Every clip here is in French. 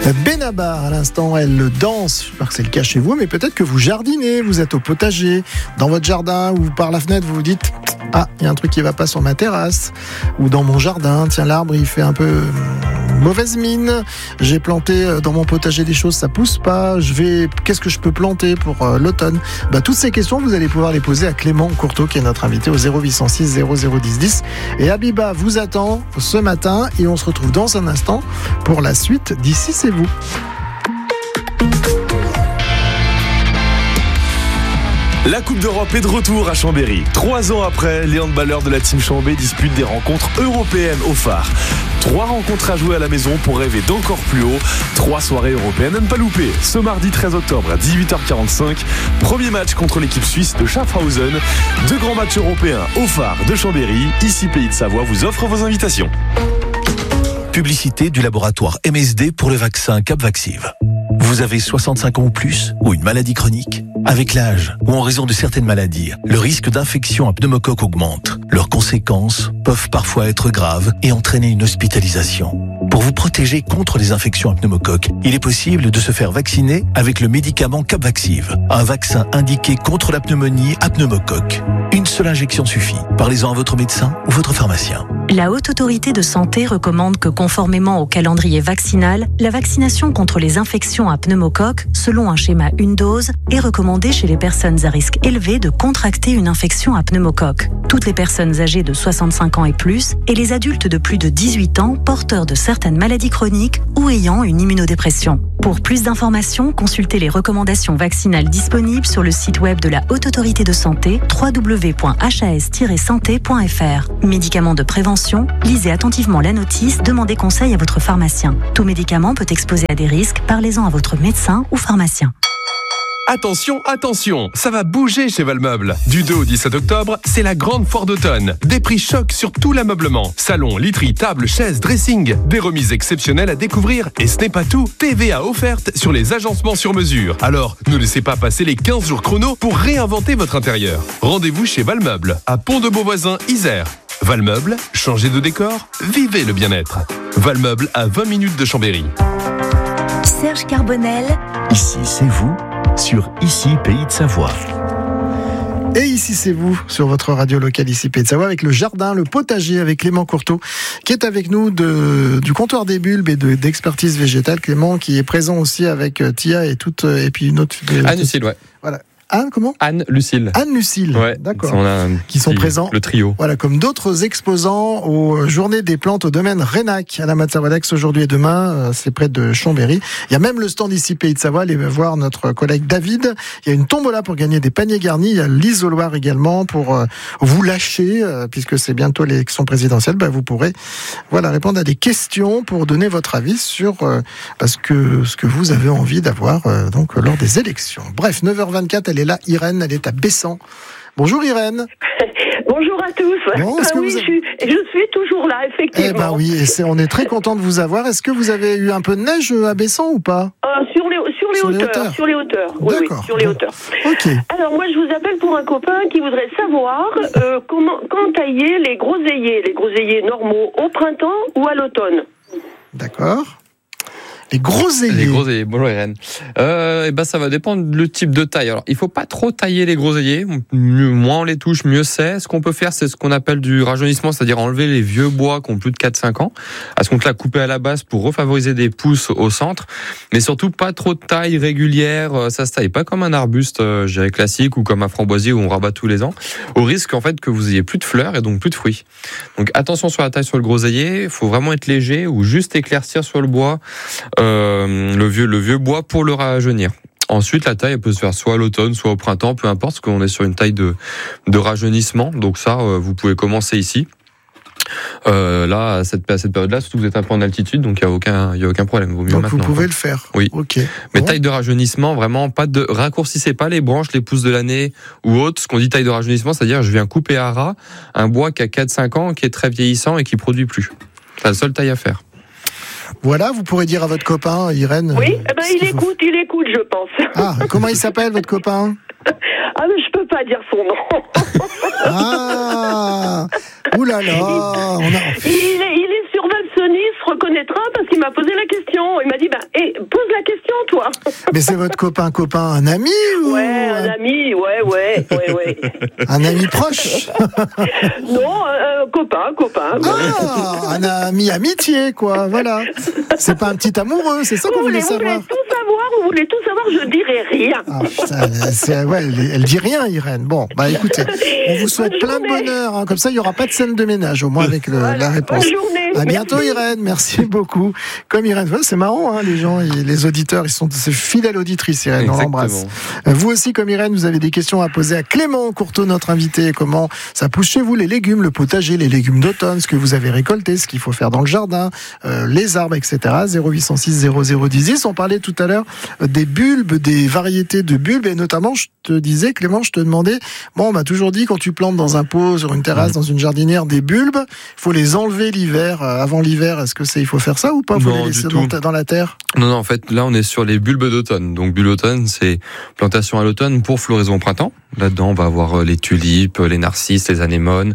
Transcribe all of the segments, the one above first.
Benabar, à l'instant, elle danse. J'espère que c'est le cas chez vous, mais peut-être que vous jardinez, vous êtes au potager, dans votre jardin, ou par la fenêtre, vous vous dites « Ah, il y a un truc qui va pas sur ma terrasse », ou dans mon jardin, tiens, l'arbre, il fait un peu mauvaise mine, j'ai planté dans mon potager des choses, ça pousse pas, qu'est-ce que je peux planter pour l'automne ? Toutes ces questions, vous allez pouvoir les poser à Clément Courteau, qui est notre invité au 0806 0010 10. Et Habiba vous attend ce matin, et on se retrouve dans un instant pour la suite d'Ici c'est vous. La Coupe d'Europe est de retour à Chambéry. 3 ans après, les handballeurs de la team Chambé disputent des rencontres européennes au phare. 3 rencontres à jouer à la maison pour rêver d'encore plus haut. 3 soirées européennes à ne pas louper. Ce mardi 13 octobre à 18h45, premier match contre l'équipe suisse de Schaffhausen. 2 grands matchs européens au phare de Chambéry. Ici Pays de Savoie vous offre vos invitations. Publicité du laboratoire MSD pour le vaccin Capvaxive. Vous avez 65 ans ou plus ou une maladie chronique ? Avec l'âge ou en raison de certaines maladies, le risque d'infection à pneumocoque augmente. Leurs conséquences peuvent parfois être graves et entraîner une hospitalisation. Pour vous protéger contre les infections à pneumocoque, il est possible de se faire vacciner avec le médicament Capvaxive, un vaccin indiqué contre la pneumonie à pneumocoque. Une seule injection suffit. Parlez-en à votre médecin ou votre pharmacien. La Haute Autorité de Santé recommande que, conformément au calendrier vaccinal, la vaccination contre les infections à pneumocoque, selon un schéma une dose, est recommandée chez les personnes à risque élevé de contracter une infection à pneumocoque. Toutes les personnes âgées de 65 ans et plus, et les adultes de plus de 18 ans porteurs de certaines maladies chroniques ou ayant une immunodépression. Pour plus d'informations, consultez les recommandations vaccinales disponibles sur le site web de la Haute Autorité de Santé, www.has-santé.fr. Médicaments de prévention, lisez attentivement la notice, demandez conseil à votre pharmacien. Tout médicament peut exposer à des risques, parlez-en à votre médecin ou pharmacien. Attention, attention, ça va bouger chez Valmeuble. Du 2 au 17 octobre, c'est la grande foire d'automne. Des prix chocs sur tout l'ameublement. Salon, literie, table, chaises, dressing. Des remises exceptionnelles à découvrir. Et ce n'est pas tout. TVA offerte sur les agencements sur mesure. Alors, ne laissez pas passer les 15 jours chrono pour réinventer votre intérieur. Rendez-vous chez Valmeuble, à Pont-de-Beauvoisin, Isère. Valmeuble, changez de décor, vivez le bien-être. Valmeuble à 20 minutes de Chambéry. Serge Carbonel. Ici, c'est vous, sur Ici, Pays de Savoie. Et ici, c'est vous, sur votre radio locale Ici Pays de Savoie, avec le jardin, le potager, avec Clément Courteau, qui est avec nous du comptoir des bulbes et d'expertise végétale. Clément, qui est présent aussi avec Tia et puis une autre... Anne-Lucille, ouais. Voilà. Anne, comment ? Anne-Lucille. Anne-Lucille, ouais, d'accord. Qui sont présents. Le trio. Voilà, comme d'autres exposants aux Journées des plantes au domaine Rénac, à la Mat-Savoie-d'Aix, aujourd'hui et demain, c'est près de Chambéry. Il y a même le stand ici Pays de Savoie, allez voir notre collègue David. Il y a une tombola pour gagner des paniers garnis. Il y a l'isoloir également pour vous lâcher, puisque c'est bientôt l'élection présidentielle. Vous pourrez répondre à des questions pour donner votre avis sur ce que vous avez envie d'avoir lors des élections. Bref, 9h24, elle est là, Irène, elle est à Bessan. Bonjour Irène. Bonjour à tous. Bon, je suis toujours là, effectivement. Oui, on est très content de vous avoir. Est-ce que vous avez eu un peu de neige à Bessan ou pas ? Sur les hauteurs. Sur les hauteurs. Oui, sur les hauteurs. Ok. Alors moi, je vous appelle pour un copain qui voudrait savoir quand tailler les groseilliers normaux au printemps ou à l'automne. D'accord. Les groseilliers. Bonjour Irène. Ça va dépendre du type de taille. Alors, il faut pas trop tailler les groseilliers. Moins on les touche, mieux c'est. Ce qu'on peut faire, c'est ce qu'on appelle du rajeunissement, c'est-à-dire enlever les vieux bois qui ont plus de 4-5 ans. À ce compte-là, couper à la base pour refavoriser des pousses au centre. Mais surtout, pas trop de taille régulière. Ça se taille pas comme un arbuste, je dirais classique, ou comme un framboisier où on rabat tous les ans. Au risque, en fait, que vous ayez plus de fleurs et donc plus de fruits. Donc, attention sur la taille sur le groseillier. Il faut vraiment être léger ou juste éclaircir sur le bois. Le vieux bois pour le rajeunir. Ensuite, la taille elle peut se faire soit à l'automne, soit au printemps, peu importe, parce qu'on est sur une taille de rajeunissement. Donc ça, vous pouvez commencer ici. Là, à cette période-là, surtout que vous êtes un peu en altitude, donc il y a aucun problème. Vaut mieux donc maintenant. Vous pouvez le faire. Oui. Ok. Mais taille de rajeunissement, vraiment raccourcissez pas les branches, les pousses de l'année ou autres. Ce qu'on dit taille de rajeunissement, c'est-à-dire je viens couper à ras un bois qui a 4-5 ans, qui est très vieillissant et qui produit plus. C'est la seule taille à faire. Voilà, vous pourrez dire à votre copain, Irène. Oui, il écoute, je pense. Ah, comment il s'appelle, votre copain ? Ah, mais je peux pas dire son nom. Ah, oulala. Il est sur Valseny. Denis se reconnaîtra parce qu'il m'a posé la question. Il m'a dit, pose la question, toi. Mais c'est votre copain, un ami ou... Ouais, un ami, ouais. Un ami proche? Non, copain. Ah, un ami amitié, quoi, voilà. C'est pas un petit amoureux, c'est ça qu'on voulait savoir. Vous voulez tout savoir, je dirai rien. Ah, putain, elle dit rien, Irène. Bon, écoutez, on vous souhaite plein de bonheur, hein. Comme ça, il n'y aura pas de scène de ménage, au moins avec la réponse. Bonne journée. À bientôt, Merci. Irène, merci beaucoup. Comme Irène, c'est marrant, hein, les gens, les auditeurs, ils sont fidèles auditrices, Irène, Exactement. on l'embrasse. Vous aussi, comme Irène, vous avez des questions à poser à Clément Courteau, notre invité. Comment ça pousse chez vous, les légumes, le potager, les légumes d'automne, ce que vous avez récolté, ce qu'il faut faire dans le jardin, les arbres, etc. 0806 0010. On parlait tout à l'heure des bulbes, des variétés de bulbes, et notamment, je te disais, Clément, je te demandais, on m'a toujours dit, quand tu plantes dans un pot, sur une terrasse, dans une jardinière, des bulbes, il faut les enlever l'hiver, avant l'hiver. Est-ce que il faut faire ça ou pas? Faut Non, les laisser du tout. dans la terre? Non, en fait, là, on est sur les bulbes d'automne. Donc, bulbes d'automne, c'est plantation à l'automne pour floraison au printemps. Là-dedans, on va avoir les tulipes, les narcisses, les anémones.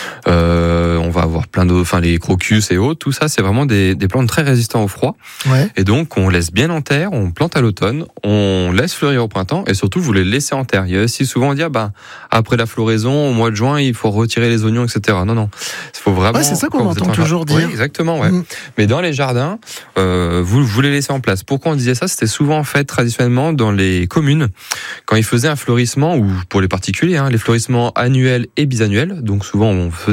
On va avoir plein d'autres, les crocus et autres. Tout ça, c'est vraiment des plantes très résistantes au froid. Ouais. Et donc, on laisse bien en terre, on plante à l'automne, on laisse fleurir au printemps, et surtout, vous les laissez en terre. Il y a aussi souvent on dit, après la floraison, au mois de juin, il faut retirer les oignons, etc. Non. Il faut vraiment. Ouais, c'est ça qu'on quand vous entend êtes en toujours jardin- dire. Oui, exactement, ouais. Mm. Mais dans les jardins, vous les laissez en place. Pourquoi on disait ça? C'était souvent fait traditionnellement dans les communes, quand ils faisaient un fleurissement, ou pour les particuliers, les fleurissements annuels et bisannuels. Donc souvent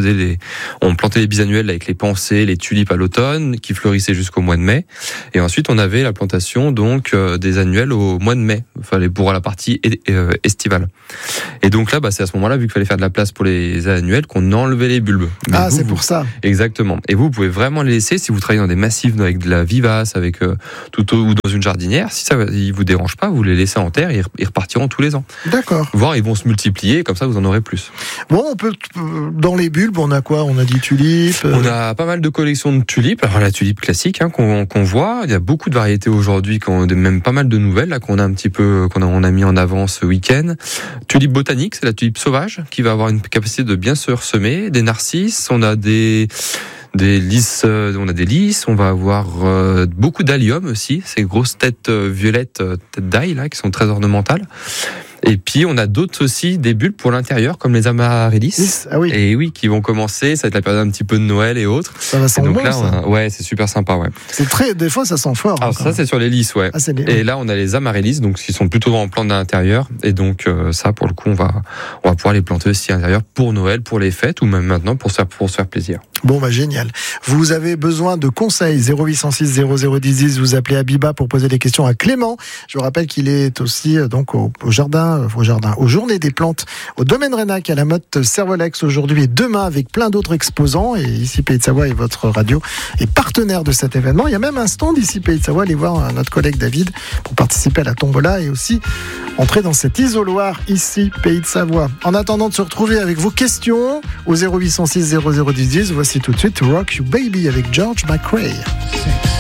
on plantait les bisannuels avec les pensées, les tulipes à l'automne, qui fleurissaient jusqu'au mois de mai. Et ensuite on avait la plantation donc des annuels au mois de mai, pour la partie estivale. Et donc là, c'est à ce moment-là, vu qu'il fallait faire de la place pour les annuels, qu'on enlevait les bulbes. Mais C'est pour ça. Exactement. Et vous pouvez vraiment les laisser si vous travaillez dans des massifs avec de la vivace, avec ou dans une jardinière. Si ça ne vous dérange pas, vous les laissez en terre, ils repartiront tous les ans. D'accord. Voire ils vont se multiplier, comme ça vous en aurez plus. Bon, on peut, dans les bulbes, on a quoi? On a dit tulipes. On a pas mal de collections de tulipes. Alors la tulipe classique qu'on voit, il y a beaucoup de variétés aujourd'hui, même pas mal de nouvelles là qu'on a un petit peu, on a mis en avant ce week-end. Tulipe botanique, c'est la tulipe sauvage qui va avoir une capacité de bien se ressemer. Des narcisses, on a des lys, on va avoir beaucoup d'allium aussi, ces grosses têtes violettes, têtes d'ail là, qui sont très ornementales. Et puis on a d'autres aussi, des bulbes pour l'intérieur, comme les amaryllis. Ah oui. Et oui, qui vont commencer, ça va être la période un petit peu de Noël et autres. Ça va Et sentir donc bon, là, ça. ouais, c'est super sympa, ouais. Des fois, ça sent fort. Alors ça, c'est sur les lys, ouais. c'est Et là, on a les amaryllis, donc qui sont plutôt en plantes d'intérieur. Et donc ça, pour le coup, on va pouvoir les planter aussi à l'intérieur pour Noël, pour les fêtes, ou même maintenant pour se faire plaisir. Bon, génial. Vous avez besoin de conseils, 0806 0010, vous appelez Abiba pour poser des questions à Clément. Je vous rappelle qu'il est aussi donc aux Journées des Plantes, au Domaine Rénac, à la Motte Servolex aujourd'hui et demain, avec plein d'autres exposants. Et ici, Pays de Savoie et votre radio est partenaire de cet événement. Il y a même un stand ici, Pays de Savoie. Allez voir notre collègue David pour participer à la tombola et aussi entrer dans cet isoloir ici, Pays de Savoie. En attendant de se retrouver avec vos questions au 0806 0010, voici tout de suite Rock You Baby avec George McRae.